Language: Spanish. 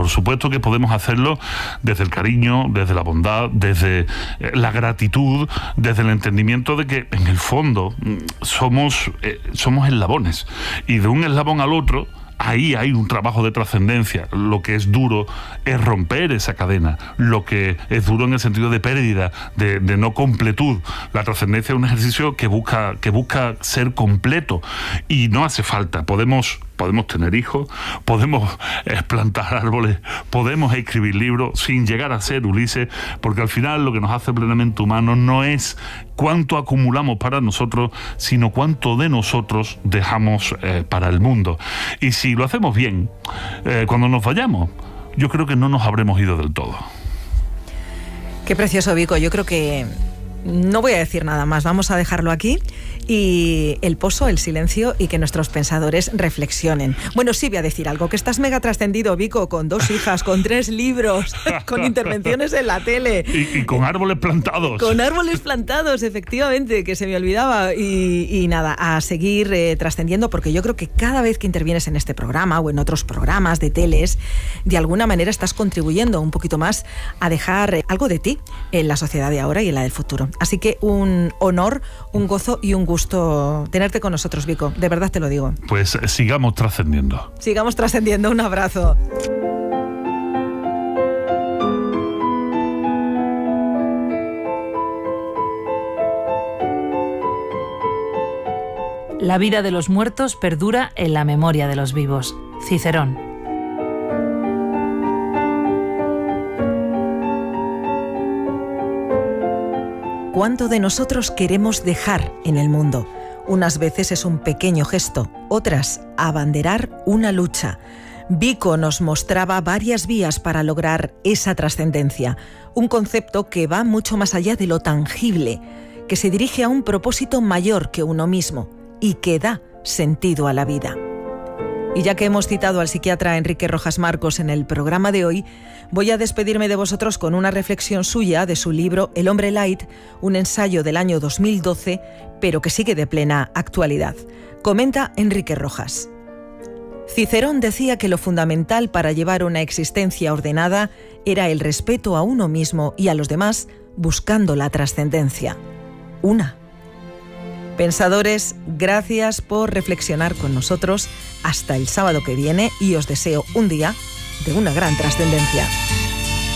por supuesto que podemos hacerlo desde el cariño, desde la bondad, desde la gratitud, desde el entendimiento de que en el fondo somos eslabones, y de un eslabón al otro ahí hay un trabajo de trascendencia. Lo que es duro es romper esa cadena, lo que es duro en el sentido de pérdida, de no completud. La trascendencia es un ejercicio que busca ser completo, y no hace falta. Podemos tener hijos, podemos plantar árboles, podemos escribir libros sin llegar a ser Ulises, porque al final lo que nos hace plenamente humanos no es cuánto acumulamos para nosotros, sino cuánto de nosotros dejamos para el mundo. Y si lo hacemos bien, cuando nos vayamos, yo creo que no nos habremos ido del todo. Qué precioso, Vico. Yo creo que no voy a decir nada más, vamos a dejarlo aquí, y el pozo, el silencio, y que nuestros pensadores reflexionen. Bueno, sí voy a decir algo, que estás mega trascendido, Vico, con 2 hijas, con 3 libros, con intervenciones en la tele. Y con árboles plantados. Con árboles plantados, efectivamente, que se me olvidaba. Y nada, a seguir trascendiendo, porque yo creo que cada vez que intervienes en este programa o en otros programas de teles, de alguna manera estás contribuyendo un poquito más a dejar algo de ti en la sociedad de ahora y en la del futuro. Así que un honor, un gozo y un gusto tenerte con nosotros, Vico. De verdad te lo digo. Pues sigamos trascendiendo. Sigamos trascendiendo. Un abrazo. La vida de los muertos perdura en la memoria de los vivos. Cicerón. ¿Cuánto de nosotros queremos dejar en el mundo? Unas veces es un pequeño gesto, otras abanderar una lucha. Vico nos mostraba varias vías para lograr esa trascendencia, un concepto que va mucho más allá de lo tangible, que se dirige a un propósito mayor que uno mismo y que da sentido a la vida. Y ya que hemos citado al psiquiatra Enrique Rojas Marcos en el programa de hoy, voy a despedirme de vosotros con una reflexión suya de su libro El hombre light, un ensayo del año 2012, pero que sigue de plena actualidad. Comenta Enrique Rojas. Cicerón decía que lo fundamental para llevar una existencia ordenada era el respeto a uno mismo y a los demás, buscando la trascendencia. Pensadores, gracias por reflexionar con nosotros. Hasta el sábado que viene, y os deseo un día de una gran trascendencia.